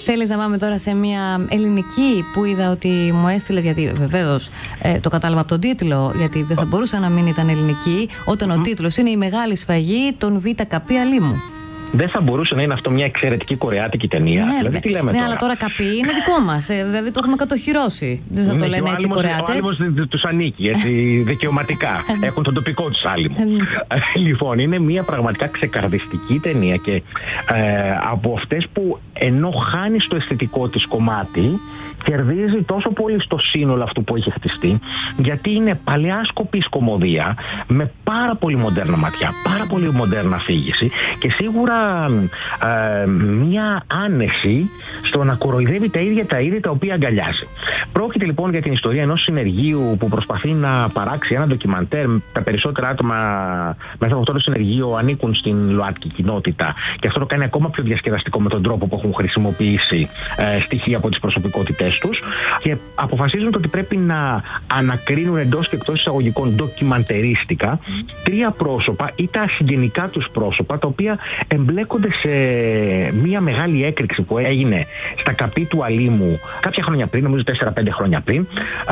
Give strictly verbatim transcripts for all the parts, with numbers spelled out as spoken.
Θέλεις να πάμε τώρα σε μια ελληνική που είδα ότι μου έστειλες, γιατί βεβαίως ε, το κατάλαβα από τον τίτλο, γιατί δεν θα μπορούσε να μην ήταν ελληνική, όταν ο τίτλος είναι «Η μεγάλη σφαγή των Β' Καπή Αλήμου». Δεν θα μπορούσε να είναι αυτό μια εξαιρετική κορεάτικη ταινία? Ναι, δηλαδή, τι λέμε ναι, τώρα? αλλά τώρα Καπή είναι δικό μας. Ε, δηλαδή το έχουμε κατοχυρώσει. Δεν θα ναι, το λένε έτσι οι Κορεάτες. Ο Άλυμος τους ανήκει έτσι, δικαιωματικά. Έχουν τον τοπικό τους Άλυμο. Λοιπόν, είναι μια πραγματικά ξεκαρδιστική ταινία και ε, από αυτές που ενώ χάνει στο αισθητικό της κομμάτι, κερδίζει τόσο πολύ στο σύνολο αυτού που έχει χτιστεί, γιατί είναι παλαιάσκοπη κομμωδία με πάρα πολύ μοντέρνα ματιά, πάρα πολύ μοντέρνα αφήγηση και σίγουρα ε, μια άνεση στο να κοροϊδεύει τα ίδια τα είδη τα οποία αγκαλιάζει. Πρόκειται λοιπόν για την ιστορία ενός συνεργείου που προσπαθεί να παράξει ένα ντοκιμαντέρ. Τα περισσότερα άτομα μέσα από αυτό το συνεργείο ανήκουν στην ΛΟΑΤΚΙ κοινότητα και αυτό το κάνει ακόμα πιο διασκεδαστικό με τον τρόπο που έχουν χρησιμοποιήσει ε, στοιχεία από τις προσωπικότητές τους και αποφασίζουν ότι πρέπει να ανακρίνουν εντός και εκτός εισαγωγικών ντοκιμαντερίστικα τρία πρόσωπα ή τα συγγενικά τους πρόσωπα, τα οποία εμπλέκονται σε μια μεγάλη έκρηξη που έγινε στα Καπή του Αλήμου κάποια χρόνια πριν, νομίζω τέσσερα πέντε χρόνια πριν,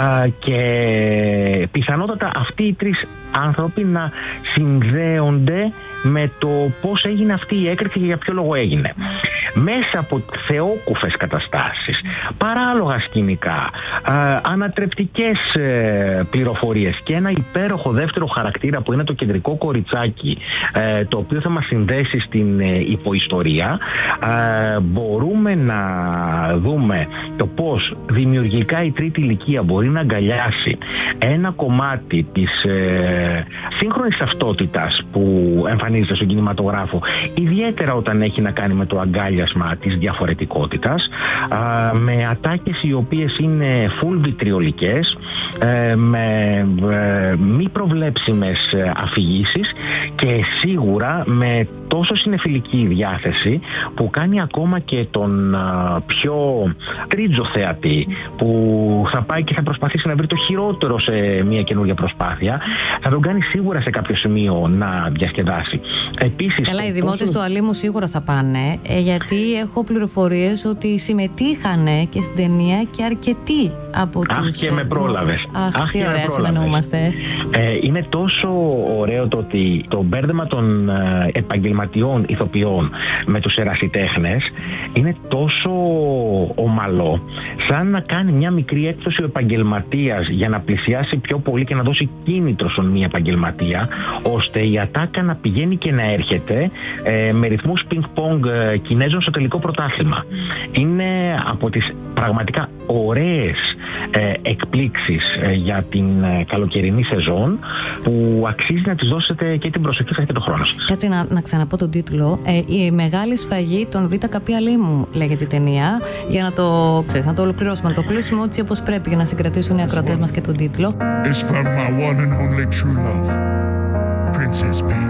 και πιθανότατα αυτοί οι τρεις άνθρωποι να συνδέονται με το πώς έγινε αυτή η έκρηξη και για ποιο λόγο έγινε. Μέσα από θεόκουφες καταστάσεις, παράλογα σκηνικά, ανατρεπτικές πληροφορίες και ένα υπέροχο δεύτερο χαρακτήρα που είναι το κεντρικό κοριτσάκι, το οποίο θα μας συνδέσει στην υποϊστορία, μπορούμε να δούμε το πώς δημιουργικά η τρίτη ηλικία μπορεί να αγκαλιάσει ένα κομμάτι της ε, σύγχρονης ταυτότητας που εμφανίζεται στον κινηματογράφο, ιδιαίτερα όταν έχει να κάνει με το αγκάλιασμα της διαφορετικότητας, α, με ατάκες οι οποίες είναι full βιτριολικές, ε, με ε, μη προβλέψιμες αφηγήσεις και σίγουρα με τόσο συνεφιλική διάθεση που κάνει ακόμα και τον α, πιο τρίτζο θεατή που θα πάει και θα προσπαθήσει να βρει το χειρότερο σε μια καινούργια προσπάθεια, θα τον κάνει σίγουρα σε κάποιο σημείο να διασκεδάσει. Επίσης, καλά, οι δημότες πόσο... του Αλήμου σίγουρα θα πάνε, ε, γιατί έχω πληροφορίες ότι συμμετείχανε και στην ταινία και αρκετοί από Αχ, τους... και με πρόλαβες. Αχ, Αχ, τι ωραία συνεννοούμαστε. Ε, είναι τόσο ωραίο το ότι το μπέρδεμα των ε, επαγγελματιών ηθοποιών με τους ερασιτέχνες είναι τόσο ομαλό, σαν να κάνει μια μικρή έκδοση ο επαγγελματίας για να πλησιάσει πιο πολύ και να δώσει κίνητρο στον μία επαγγελματία, ώστε η ατάκα να πηγαίνει και να έρχεται ε, με ρυθμούς πινκ-πονγκ ε, Κινέζων στο τελικό πρωτάθλημα. Είναι από τις πραγματικά ωραίες ε, εκπλήξεις ε, για την ε, καλοκαιρινή σεζόν που αξίζει να τις δώσετε και την προσοχή σας και τον χρόνο σας. Κάτσε να, να ξαναπώ τον τίτλο. Ε, η μεγάλη σφαγή των Β' Καπή Αλήμου λέγεται η ταινία, για να το, ξέρεις, να το ολοκληρώσουμε, να το κλείσουμε έτσι όπως πρέπει για να συγκρατήσουν οι ακροατές μας και τον τίτλο.